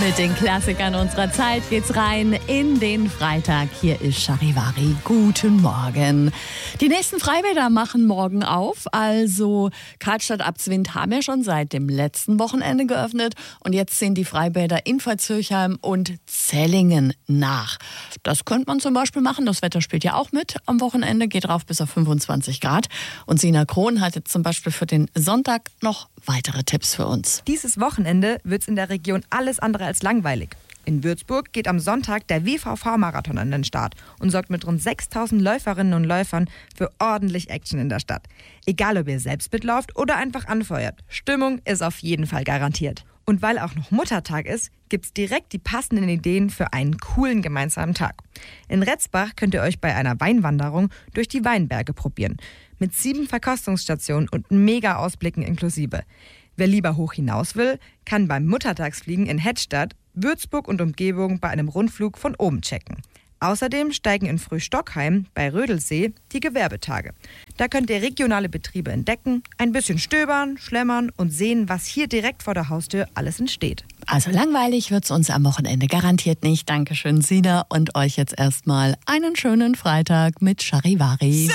Mit den Klassikern unserer Zeit geht's rein in den Freitag. Hier ist Charivari. Guten Morgen. Die nächsten Freibäder machen morgen auf. Also Karlstadt Abzwind haben ja schon seit dem letzten Wochenende geöffnet. Und jetzt sehen die Freibäder in Veitshöchheim und Zellingen nach. Das könnte man zum Beispiel machen. Das Wetter spielt ja auch mit. Am Wochenende geht rauf bis auf 25 Grad. Und Sina Krohn hat jetzt zum Beispiel für den Sonntag noch weitere Tipps für uns. Dieses Wochenende wird's in der Region alles andere als langweilig. In Würzburg geht am Sonntag der WVV-Marathon an den Start und sorgt mit rund 6.000 Läuferinnen und Läufern für ordentlich Action in der Stadt. Egal, ob ihr selbst mitlauft oder einfach anfeuert, Stimmung ist auf jeden Fall garantiert. Und weil auch noch Muttertag ist, gibt's direkt die passenden Ideen für einen coolen gemeinsamen Tag. In Retzbach könnt ihr euch bei einer Weinwanderung durch die Weinberge probieren. Mit 7 Verkostungsstationen und mega Ausblicken inklusive. Wer lieber hoch hinaus will, kann beim Muttertagsfliegen in Hettstadt, Würzburg und Umgebung bei einem Rundflug von oben checken. Außerdem steigen in Frühstockheim bei Rödelsee die Gewerbetage. Da könnt ihr regionale Betriebe entdecken, ein bisschen stöbern, schlemmern und sehen, was hier direkt vor der Haustür alles entsteht. Also langweilig wird's uns am Wochenende garantiert nicht. Dankeschön, Sina. Und euch jetzt erstmal einen schönen Freitag mit Charivari.